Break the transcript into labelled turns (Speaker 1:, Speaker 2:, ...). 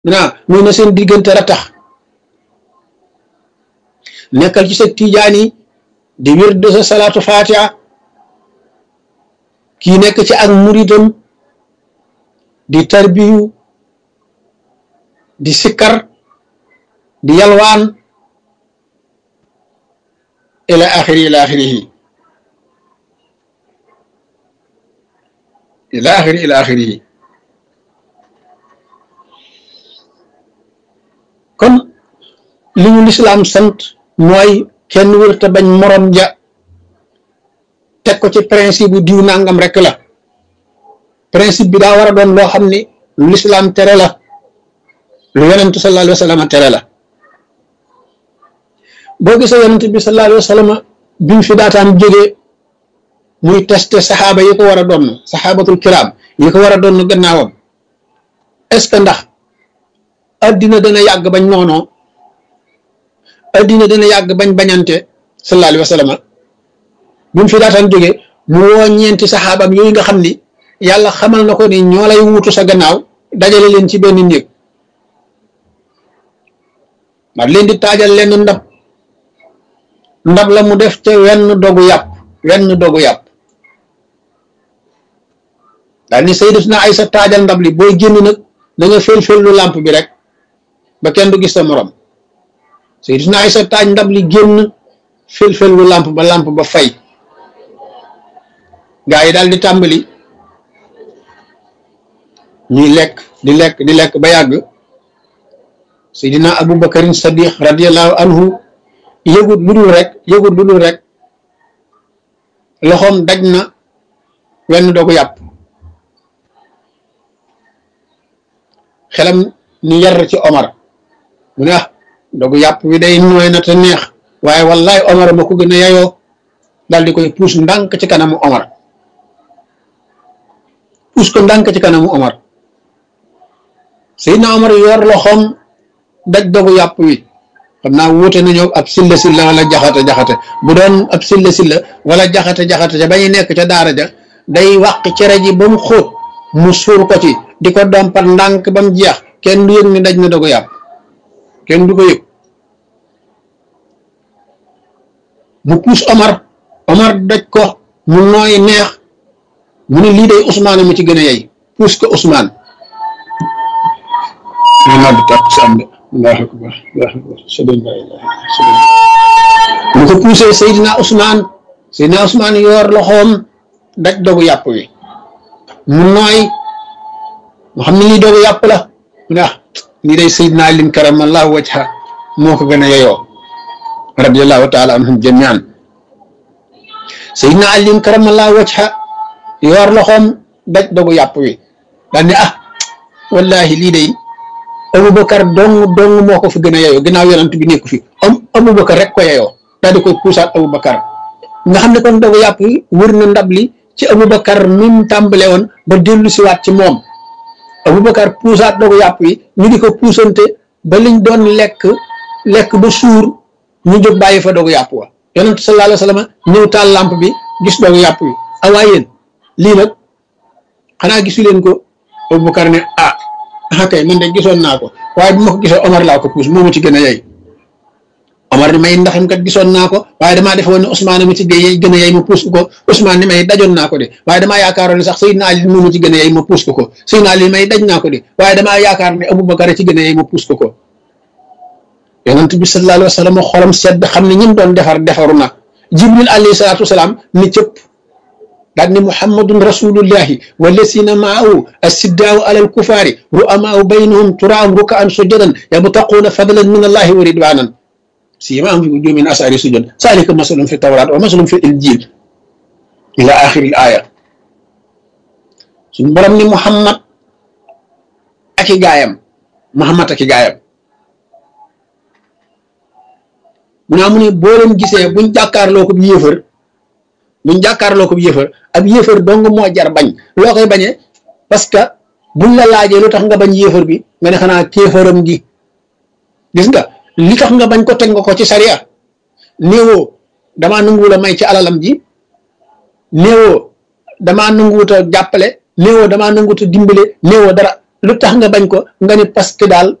Speaker 1: muy na seen diggante ratax nekkal ci sa tijaani di wird sa salaatu fatiha kii nekk ci ak muridam di tarbiyu di sikkar di yalwaan ila axirihi kon li ñu lislaam sant mooy kenn wërta bañ morom ja teg ko ci principe bu diw nangam rek la principe bi daa war a doon loo xam ni lu lislaam tere la lu yonent sallallahu alayhi wa sallam tere la boo gisee yonent bi sallallahu alayhi wa sallam bi mu fi daataan jógee muy testé saxaaba yi ko war a doon saxaabatul kiram yi ko war a doon gannaawam est-ce que ndax addina dana yàgg bañ noonoo addina dana yàgg bañ bañante sallallahu alayhi wa sallam bi mu fi daataan jógee mu woo ñeenti saxaabam yooyu nga xam ni yàlla xamal na ko ni ñoo lay wuutu sa gannaaw dajale leen ci benn néeg ndax leen di taajal leen ndab la mu def ca wenn dogu yàpp daal ni Sayyidatuna Aysa taajal ndab li booy génn nag da nga fel lu làmp bi rek ba kenn du gis sa morom Sayyidatuna Aysa taaj ndab li génn fel lu làmp ba fay gaa yi daal di tàmbali ñuy di lekk ba yàgg Seydina Abu Bakarin Sadiq radiyallahu anhu yëgut lu dul rek loxoom daj na wenn dogu yàpp xelam ni yar ci Omar mu ne dogu yàpp wi day nooy na te neex waaye wallahi Omar ma ko gën a yayoo daal di koy puus ndànk ci kanamu Omar Seydina Omar yor loxoom daj dogu yàpp wi xam naa wuute nañu ab silla wala jaxate bu doon ab silla wala jaxate ca ba ñu nekk ca daara ja day wàq cere ji ba mu xóot mu suur ko ci di ko dompat ndànk ba mu jeex kenn du yëg ni daj na dogu yàpp kenn du ko yëg mu puus Omar daj ko mu nooy neex mu ne lii day Ousmane mu ci gën a yey puus ko Ousmane mu ko puusee Seydina Ousmane yor loxoom daj dogu yàpp wi mu nooy mu xam ne lii dogu yàpp la mu ne lii day Seydina Ali karamallahu wajha moo ko gën a yeyoo radiyallahu taala anhum jamian Seydina Ali karamallahu wajha yor loxoom daj dogu yàpp wi daal ne wallahi lii day Aboubacar dong moo ko fi gën a yeyoo ginnaaw yonent bi nekku fi Aboubacar rek ko yeyoo daal di koy puusaat Aboubacar nga xam ne kon dogu yàpp wi wër na ndab li ci Aboubacar mi mu tàmbale woon ba dellu siwaat ci moom Aboubacar puusaat dogu yàpp wi ñu di ko puusante ba liñ doon lekk ba suur ñu jóg bàyyi fa dogu yàpp wa yonent sallallahu alayhi wa sallam ñëw taal lampe bi gis dogu yàpp wi awaa yéen lii nag xanaa gisu leen ko Aboubacar ne kay man de gisoon naa ko waaye bu ma ko gisee Omar laa ko puus moo ma ci gën a yey Omar ni may ndaxam kat gisoon naa ko waaye damaa defoon ne Ousmane ma ci gën a yey ma puus ko Ousmane ni may dajoon naa ko de waaye damaa yaakaaroon ne sax Seydina Ali moo ma ci gën a yey ma puus ko Seydina Ali may daj naa ko de waaye damaa yaakaar ne Aboubacar ci gën a yey ma puus ko yonent bi sallallahu alayhi wa sallam xolam sedd xam ne ñim doon defaru na Jibril alayhi salaatu wasalaam ni cëpp daal ni Muhammadun rasulullahi wallasina maahu asiddaau alal kufaari ru'amaau baynahum turaam rukaan sujadan yabtaquuna fadlan min allahi wa ridwanan siimaahum fi wujuuhihim min asari sujud zaalika masalum fi tawraat wa masalum fi injil ila axiri l aaya suñu borom ni Muhammad ak i gaayam mu ne boo leen gisee buñ jàkkaarloo ko yéefar ab yéefar dong moo jar bañ loo koy bañee parce que buñ la laajee lu tax nga bañ yéefar bi nga ne xanaa kéefaram gi gis nga li tax nga bañ ko teg nga ko ci sariya néewoo damaa nanguwul a may ci alalam ji néewoo damaa nanguwut a jàppale néewoo damaa nanguwut a dimbale néewoo dara lu tax nga bañ ko nga ni parce que daal